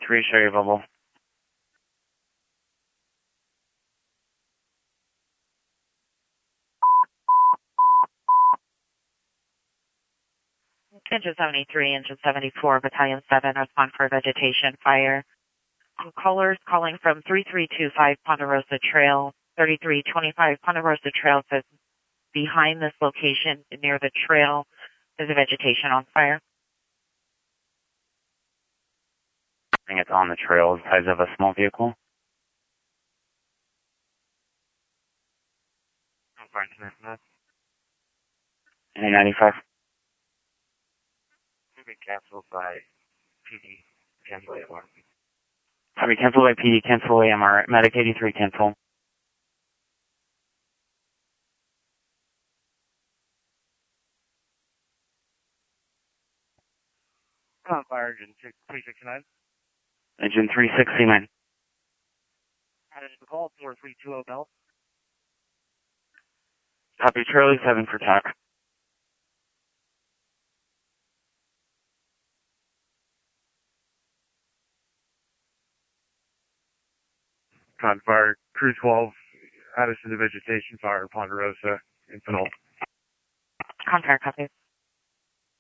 73, show your bubble. Engine 73, Engine 74, Battalion 7, respond for vegetation fire. Callers calling from 3325 Ponderosa Trail, 3325 Ponderosa Trail says behind this location near the trail is a vegetation on fire. I think it's on the trail, the size of a small vehicle. How far into that? A95. Moving canceled by PD. Cancel AMR. Copy, cancel by PD, cancel AMR. Medic 83, cancel. Fire engine 369. Engine 369. Call 4320 Bell. Copy, Charlie 7 for TAC. Fire Crew 12, Addison to vegetation fire, Ponderosa, Infinite. Contract copy.